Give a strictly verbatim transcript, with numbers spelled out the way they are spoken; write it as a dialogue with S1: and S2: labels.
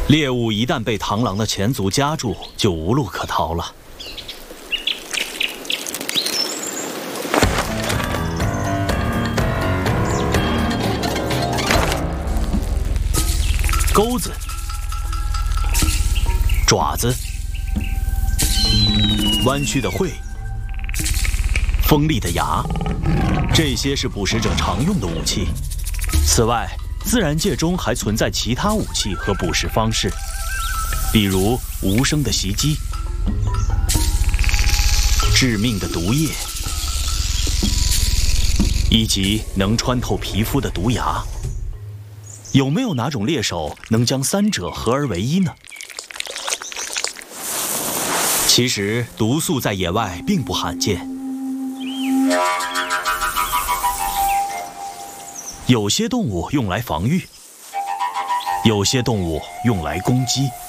S1: 猎物一旦被螳螂的前足夹住，就无路可逃了。钩子、爪子、弯曲的喙、锋利的牙，这些是捕食者常用的武器。此外，自然界中还存在其他武器和捕食方式，比如无声的袭击、致命的毒液，以及能穿透皮肤的毒牙。有没有哪种猎手能将三者合而为一呢？其实，毒素在野外并不罕见。有些动物用来防御，有些动物用来攻击。